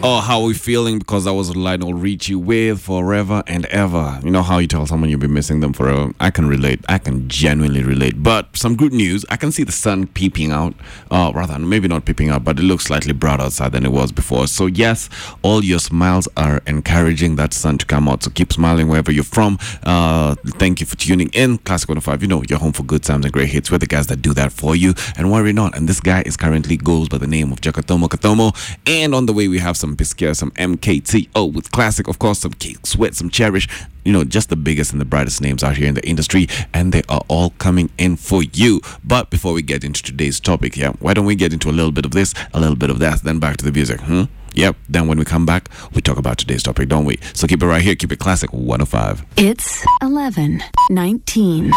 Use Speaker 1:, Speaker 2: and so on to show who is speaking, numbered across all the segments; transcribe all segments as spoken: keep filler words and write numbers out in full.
Speaker 1: Oh, how are we feeling? Because that was Lionel Richie with Forever and Ever. You know how you tell someone you'll be missing them forever? I can relate. I can genuinely relate. But some good news. I can see the sun peeping out. Uh, rather, maybe not peeping out, but it looks slightly brighter outside than it was before. So yes, all your smiles are encouraging that sun to come out. So keep smiling wherever you're from. Uh, thank you for tuning in. Classic one oh five, you know, you're home for good times and great hits. We're the guys that do that for you. And worry not. And this guy is currently goes by the name of Jakatomo Katomo. And on the way, we have some Biscaya, some M K T O with Classic, of course, some Cake Sweat, some Cherish, you know, just the biggest and the brightest names out here in the industry, and they are all coming in for you. But before we get into today's topic, yeah, why don't we get into a little bit of this, a little bit of that, then back to the music, hmm? Yep, then when we come back, we talk about today's topic, don't we? So keep it right here, keep it Classic one oh five.
Speaker 2: It's eleven nineteen.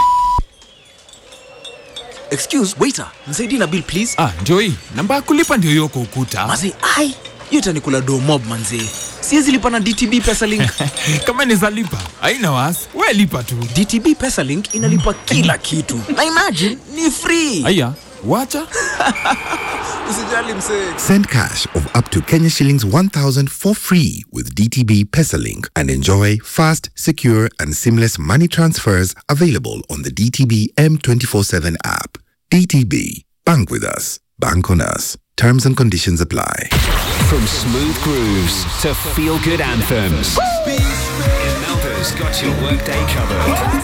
Speaker 3: Excuse, waiter, nisaidie na bill please.
Speaker 4: Ah, Joey, namba kulipa ndio yoko ukuta.
Speaker 3: Mazi, ai, yote nikula do mob manze. Siwezi lipa na D T B Pesalink.
Speaker 4: Kama nizalipa, haina wasi, we lipa tu.
Speaker 3: D T B Pesalink inalipa kila kitu. Na imagine, ni free.
Speaker 4: Aya, wacha.
Speaker 3: Usijali mse.
Speaker 5: Send cash of up to Kenya shillings one thousand for free with D T B Pesalink and enjoy fast, secure and seamless money transfers available on the D T B M twenty-four seven app. D T B, bank with us, bank on us. Terms and conditions apply.
Speaker 6: From smooth grooves to feel-good anthems, Imelda's got your workday covered.